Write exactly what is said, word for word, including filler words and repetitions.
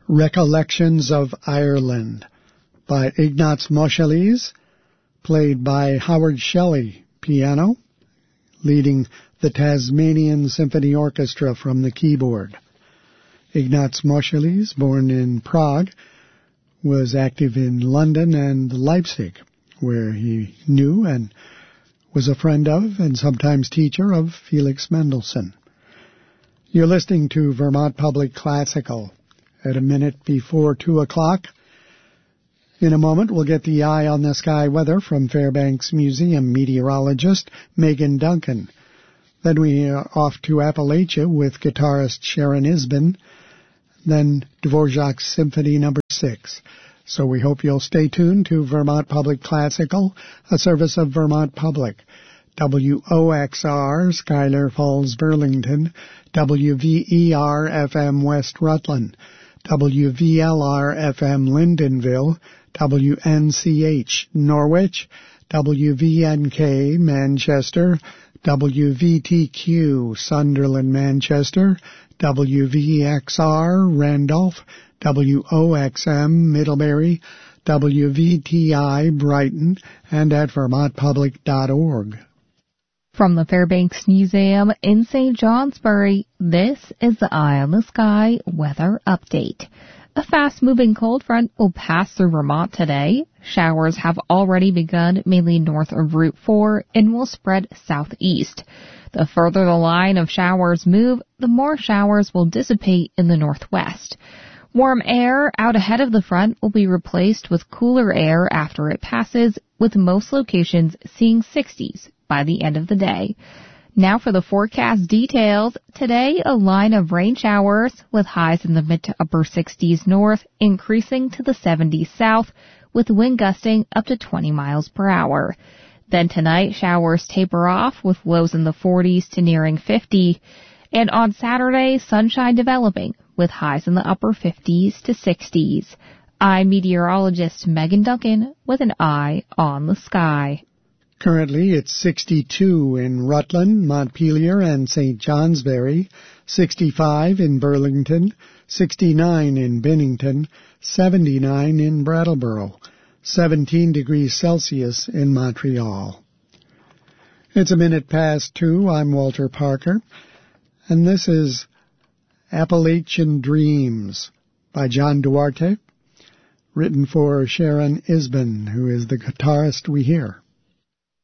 Recollections of Ireland by Ignaz Moscheles, played by Howard Shelley, piano, leading the Tasmanian Symphony Orchestra from the keyboard. Ignaz Moscheles, born in Prague, was active in London and Leipzig, where he knew and was a friend of and sometimes teacher of Felix Mendelssohn. You're listening to Vermont Public Classical at a minute before two o'clock. In a moment, we'll get the Eye on the Sky weather from Fairbanks Museum meteorologist Megan Duncan. Then we are off to Appalachia with guitarist Sharon Isbin, then Dvorak's Symphony Number Six. So we hope you'll stay tuned to Vermont Public Classical, a service of Vermont Public. W O X R, Schuyler Falls, Burlington, W V E R F M West Rutland, W V L R F M Lyndonville, W N C H Norwich, W V N K Manchester, W V T Q Sunderland Manchester, W V X R Randolph, W O X M Middlebury, W V T I Brighton, and at vermont public dot org. From the Fairbanks Museum in Saint Johnsbury, this is the Eye on the Sky weather update. A fast-moving cold front will pass through Vermont today. Showers have already begun mainly north of Route four and will spread southeast. The further the line of showers move, the more showers will dissipate in the northwest. Warm air out ahead of the front will be replaced with cooler air after it passes, with most locations seeing sixties by the end of the day. Now for the forecast details. Today, a line of rain showers with highs in the mid to upper sixties north, increasing to the seventies south, with wind gusting up to twenty miles per hour. Then tonight, showers taper off with lows in the forties to nearing fifty. And on Saturday, sunshine developing with highs in the upper fifties to sixties. I'm meteorologist Megan Duncan with an Eye on the Sky. Currently, it's sixty-two in Rutland, Montpelier, and Saint Johnsbury, sixty-five in Burlington, sixty-nine in Bennington, seventy-nine in Brattleboro, seventeen degrees Celsius in Montreal. It's a minute past two. I'm Walter Parker, and this is Appalachian Dreams by John Duarte, written for Sharon Isbin, who is the guitarist we hear.